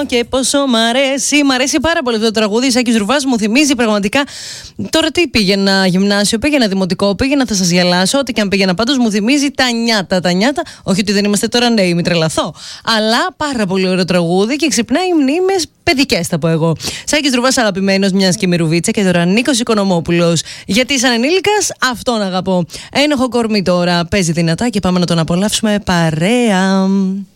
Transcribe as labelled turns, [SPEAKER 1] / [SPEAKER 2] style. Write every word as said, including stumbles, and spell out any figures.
[SPEAKER 1] και πόσο μ' αρέσει. Μ' αρέσει πάρα πολύ αυτό το τραγούδι. Σάκης Ρουβάς μου θυμίζει πραγματικά. Τώρα τι πήγαινα γυμνάσιο, πήγαινα δημοτικό, πήγαινα θα σας γελάσω. Ό,τι και αν πήγαινα πάντως μου θυμίζει τα νιάτα. Τα νιάτα, όχι ότι δεν είμαστε τώρα νέοι, μην τρελαθώ. Αλλά πάρα πολύ ωραίο τραγούδι και ξυπνάει μνήμες παιδικές, θα πω εγώ. Σάκης Ρουβάς, αγαπημένος μιας και Μυρουβίτσα, και τώρα Νίκος Οικονομόπουλος. Γιατί σαν ενήλικας αυτόν αγαπώ. Ένοχο κορμί τώρα παίζει δυνατά και πάμε να τον απολαύσουμε παρέα.